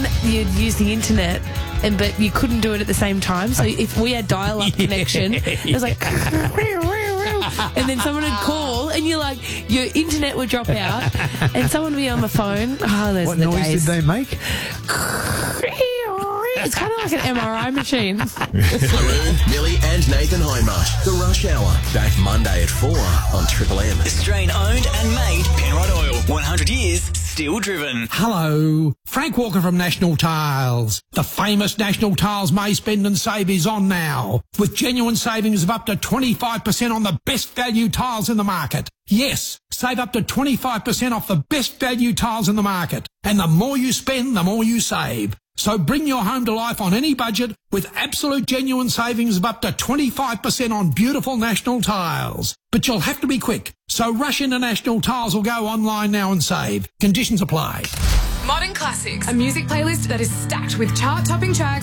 then you'd use the internet, but you couldn't do it at the same time. So if we had dial-up connection, it was like... and then someone would call, and you're like, your internet would drop out, and someone would be on the phone. Oh, those What are the noise days. did they make? It's kind of like an MRI machine. Haroon, Millie and Nathan Hindmarsh. The Rush Hour. Back Monday at 4 on Triple M. Australian owned and made Penrod Oil. 100 years, still driven. Hello, Frank Walker from National Tiles. The famous National Tiles May Spend and Save is on now, with genuine savings of up to 25% on the best value tiles in the market. Yes, save up to 25% off the best value tiles in the market. And the more you spend, the more you save. So bring your home to life on any budget with absolute genuine savings of up to 25% on beautiful National Tiles. But you'll have to be quick. So rush into National Tiles or go online now and save. Conditions apply. Modern Classics, a music playlist that is stacked with chart-topping tracks